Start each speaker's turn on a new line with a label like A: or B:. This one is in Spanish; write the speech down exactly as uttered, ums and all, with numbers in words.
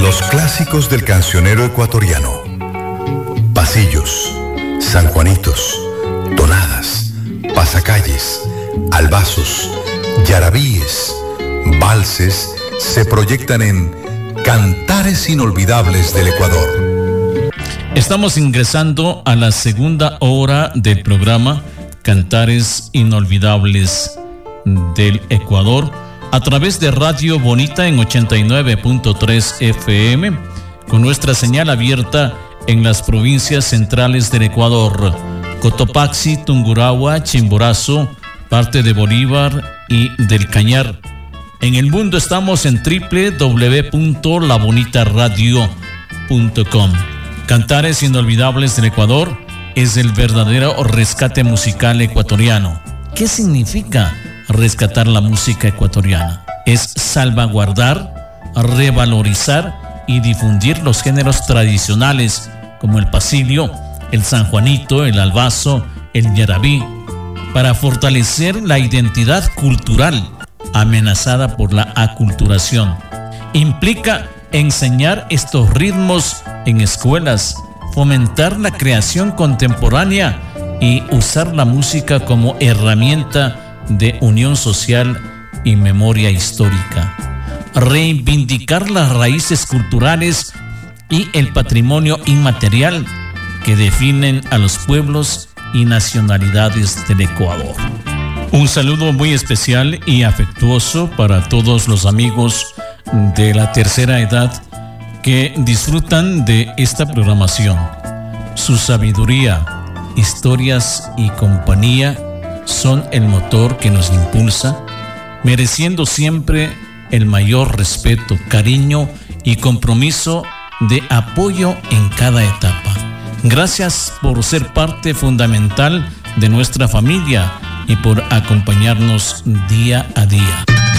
A: Los clásicos del cancionero ecuatoriano. Pasillos, sanjuanitos, tonadas, pasacalles, albazos, yarabíes, valses se proyectan en Cantares Inolvidables del Ecuador.
B: Estamos ingresando a la segunda hora del programa Cantares Inolvidables del Ecuador a través de Radio Bonita en ochenta y nueve punto tres F M, con nuestra señal abierta en las provincias centrales del Ecuador: Cotopaxi, Tungurahua, Chimborazo, parte de Bolívar y del Cañar. En el mundo estamos en doble u doble u doble u punto la bonita radio punto com. Cantares Inolvidables del Ecuador es el verdadero rescate musical ecuatoriano. ¿Qué significa rescatar la música ecuatoriana? Es salvaguardar, revalorizar y difundir los géneros tradicionales como el pasillo, el sanjuanito, el albazo, el yarabí, para fortalecer la identidad cultural amenazada por la aculturación. Implica enseñar estos ritmos en escuelas, fomentar la creación contemporánea y usar la música como herramienta de unión social y memoria histórica. Reivindicar las raíces culturales y el patrimonio inmaterial que definen a los pueblos y nacionalidades del Ecuador. Un saludo muy especial y afectuoso para todos los amigos de la tercera edad que disfrutan de esta programación. Su sabiduría, historias y compañía son el motor que nos impulsa, mereciendo siempre el mayor respeto, cariño y compromiso de apoyo en cada etapa. Gracias por ser parte fundamental de nuestra familia y por acompañarnos día a día.